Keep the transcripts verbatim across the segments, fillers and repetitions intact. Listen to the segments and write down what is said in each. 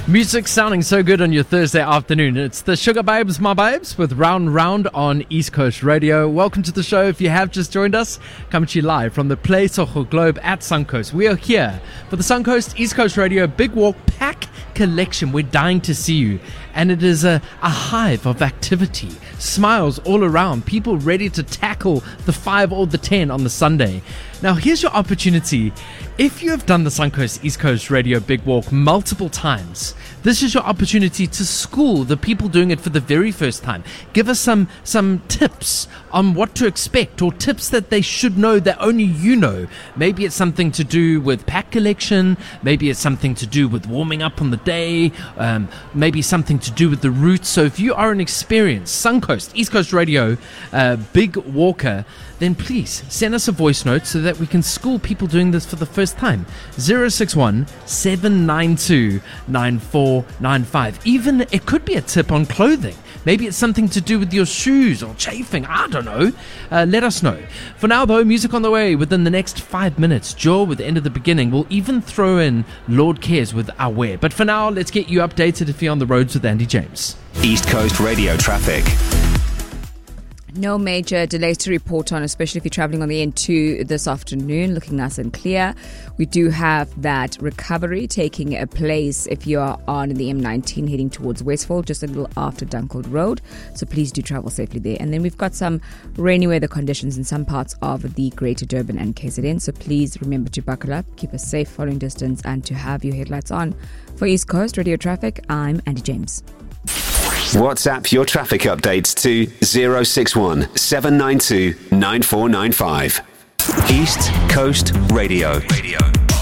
Music sounding so good on your Thursday afternoon. It's the Sugar Babes, my babes, with Round Round on East Coast Radio. Welcome to the show. If you have just joined us, coming to you live from the Play Soho Globe at Suncoast. We are here for the Suncoast East Coast Radio Big Walk Pack Collection. We're dying to see you. And it is a, a hive of activity. Smiles all around. People ready to tackle the five or the ten on the Sunday. Now, here's your opportunity. If you have done the Suncoast East Coast Radio Big Walk multiple times, this is your opportunity to school the people doing it for the very first time. Give us some some tips on what to expect, or tips that they should know that only you know. Maybe it's something to do with pack collection. Maybe it's something to do with warming up on the day. Um, maybe something to do with the route. So if you are an experienced Suncoast East Coast Radio uh, Big Walker, then please send us a voice note so that we can school people doing this for the first time. zero six one, seven nine two, nine four nine five. Even it could be a tip on clothing. Maybe it's something to do with your shoes or chafing. I don't know. Uh, let us know. For now, though, music on the way within the next five minutes. Joel with the end of the beginning. We'll even throw in Lord Cares with Aware. But for now, let's get you updated if you're on the roads with Andy James. East Coast Radio traffic. No major delays to report on, especially if you're traveling on the N two this afternoon, looking nice and clear. We do have that recovery taking a place if you are on the M nineteen heading towards Westfold, just a little after Duncold Road. So please do travel safely there. And then we've got some rainy weather conditions in some parts of the Greater Durban and K Z N. So please remember to buckle up, keep a safe following distance, and to have your headlights on. For East Coast Radio Traffic, I'm Andy James. WhatsApp your traffic updates to zero six one, seven nine two, nine four nine five. East Coast Radio. Radio.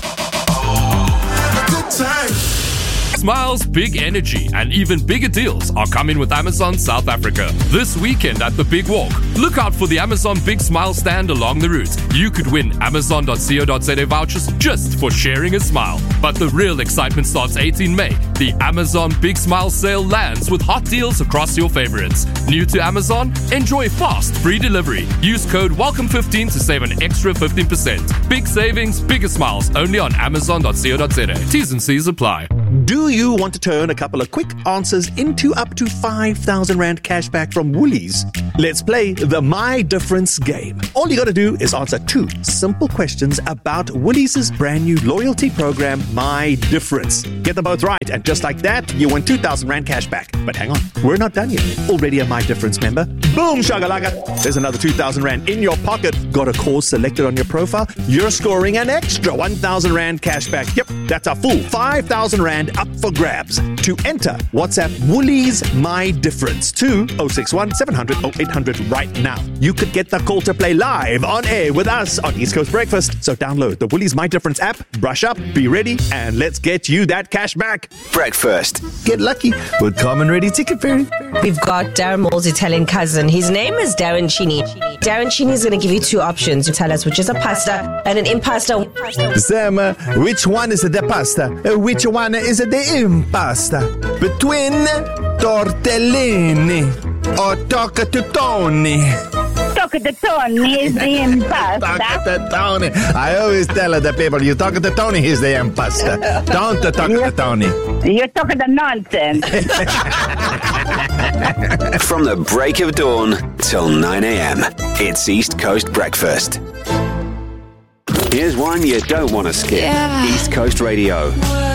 Good time. Smiles, big energy, and even bigger deals are coming with Amazon South Africa. This weekend at the Big Walk, look out for the Amazon Big Smile stand along the route. You could win amazon dot co dot za vouchers just for sharing a smile. But the real excitement starts eighteenth May. The Amazon Big Smile sale lands with hot deals across your favorites. New to Amazon? Enjoy fast, free delivery. Use code welcome fifteen to save an extra fifteen percent. Big savings, bigger smiles, only on amazon dot co dot za. T's and C's apply. Do you want to turn a couple of quick answers into up to five thousand Rand cashback from Woolies? Let's play the My Difference game. All you got to do is answer two simple questions about Woolies' brand new loyalty program, My Difference. Get them both right, and just like that, you win two thousand Rand cashback. But hang on, we're not done yet. Already a My Difference member? Boom, shagalaka! There's another two thousand Rand in your pocket. Got a cause selected on your profile? You're scoring an extra one thousand Rand cashback. Yep, that's a full five thousand Rand up for grabs. To enter, WhatsApp Woolies My Difference to zero six one, seven hundred, oh eight hundred right now. You could get the call to play live on air with us on East Coast Breakfast. So download the Woolies My Difference app, brush up, be ready, and let's get you that cash back. Breakfast. Get lucky with Common Ready Ticket Fairy. We've got Darren Moore's Italian cousin. His name is Darren Chini. Darren Chini is going to give you two options. You tell us which is a pasta and an impasta. Sam, uh, which one is the pasta? Uh, which one is the impasta? Between tortellini or toccatutoni? Toccatutoni is the impasta. Toccatutoni. I always tell the people, you toccatutoni is the impasta. Don't toccatutoni. You're talking the nonsense. From the break of dawn till nine a.m. It's East Coast Breakfast. Here's one you don't want to skip. Yeah. East Coast Radio.